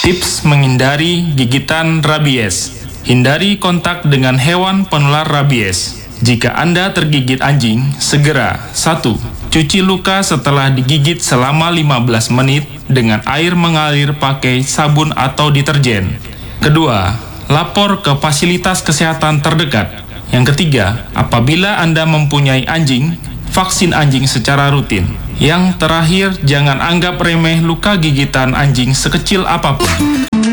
Tips menghindari gigitan rabies. Hindari kontak dengan hewan penular rabies. Jika Anda tergigit anjing, segera 1. Cuci luka setelah digigit selama 15 menit dengan air mengalir pakai sabun atau deterjen. Kedua, lapor ke fasilitas kesehatan terdekat. Yang ketiga, apabila Anda mempunyai anjing, vaksin anjing secara rutin. Yang terakhir, jangan anggap remeh luka gigitan anjing sekecil apapun.